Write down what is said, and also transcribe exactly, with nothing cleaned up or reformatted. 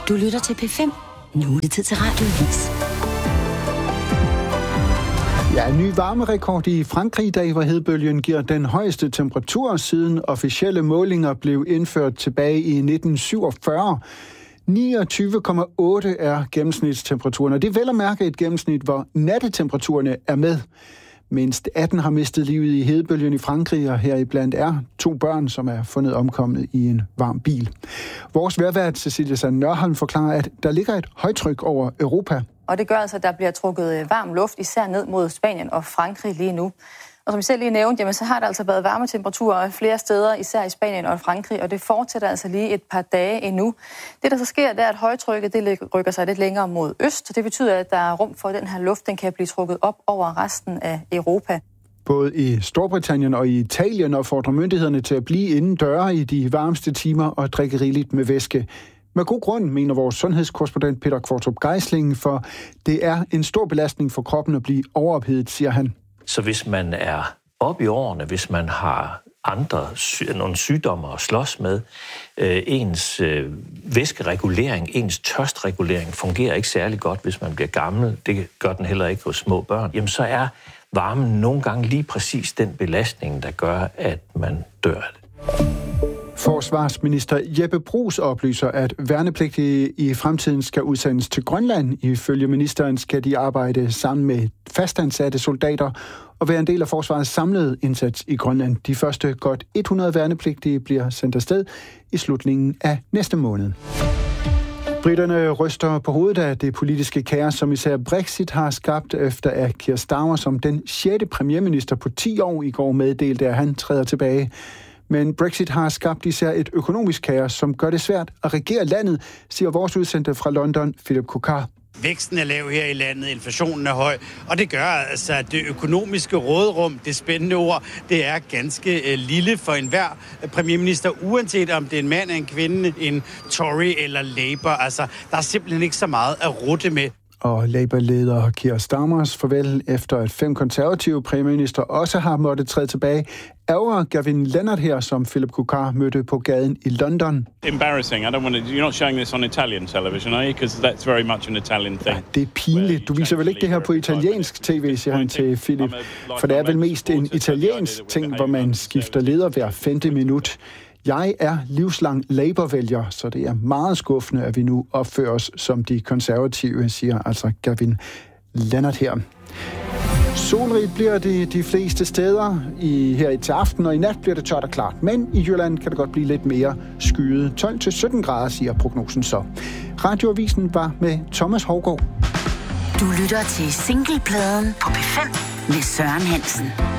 Du lytter til P fem. Nu er det tid til Radioavis. Ja, en ny varmerekord i Frankrig i dag, hvor hedebølgen giver den højeste temperatur siden officielle målinger blev indført tilbage i nitten syvogfyrre. niogtyve komma otte er gennemsnitstemperaturen, og det er vel at mærke et gennemsnit, hvor nattetemperaturerne er med. Mindst atten har mistet livet i hedebølgen i Frankrig, og heriblandt er to børn, som er fundet omkommet i en varm bil. Vores vejrvært Cecilia Sand Nørholm forklarer, at der ligger et højtryk over Europa. Og det gør altså, at der bliver trukket varm luft, især ned mod Spanien og Frankrig lige nu. Og som I selv lige nævnte, jamen, så har der altså været varme temperaturer flere steder, især i Spanien og Frankrig, og det fortsætter altså lige et par dage endnu. Det, der så sker, det er, at højtrykket det rykker sig lidt længere mod øst, og det betyder, at der er rum for, at den her luft den kan blive trukket op over resten af Europa. Både i Storbritannien og i Italien opfordrer myndighederne til at blive inden døre i de varmeste timer og drikke rigeligt med væske. Med god grund, mener vores sundhedskorrespondent Peter Kvartrup Geisling, for det er en stor belastning for kroppen at blive overophedet, siger han. Så hvis man er oppe i årene, hvis man har andre sy- nogle sygdomme at slås med, øh, ens øh, væskeregulering, ens tørstregulering fungerer ikke særlig godt, hvis man bliver gammel, det gør den heller ikke hos små børn, jamen så er varmen nogle gange lige præcis den belastning, der gør, at man dør af det. Forsvarsminister Jeppe Bruus oplyser, at værnepligtige i fremtiden skal udsendes til Grønland. Ifølge ministeren skal de arbejde sammen med fastansatte soldater og være en del af forsvarets samlede indsats i Grønland. De første godt hundrede værnepligtige bliver sendt afsted i slutningen af næste måned. Briterne ryster på hovedet af det politiske kaos, som især Brexit har skabt, efter at Keir Starmer som den sjette premierminister på ti år i går meddelte, at han træder tilbage. Men Brexit har skabt især et økonomisk kaos, som gør det svært at regere landet, siger vores udsendte fra London, Philip Kokar. Væksten er lav her i landet, inflationen er høj, og det gør altså, at det økonomiske råderum, det spændende ord, det er ganske lille for enhver premierminister, uanset om det er en mand, en kvinde, en Tory eller Labour. Altså, der er simpelthen ikke så meget at rutte med. Og Labour-leder Keir Starmers farvel efter at fem konservative premierminister også har måttet træde tilbage, ærger Gavin Leonard her, som Philip Kokar mødte på gaden i London. Embarrassing. I don't want to, you're not showing this on Italian television, are you? Because that's very much an Italian thing. Ja, det er pinligt. Du viser vel ikke det her på italiensk tv, siger han til Philip. For det er vel mest en italiensk ting, hvor man skifter leder hver femte minut. Jeg er livslang Labour-vælger, så det er meget skuffende, at vi nu opfører os som de konservative, siger altså Gavin Leonard her. Solrigt bliver det de fleste steder i, her til aften, og i nat bliver det tørt og klart. Men i Jylland kan det godt blive lidt mere skyet. tolv til sytten grader, siger prognosen så. Radioavisen var med Thomas Hougaard. Du lytter til Singlepladen på P fem med Søren Hansen.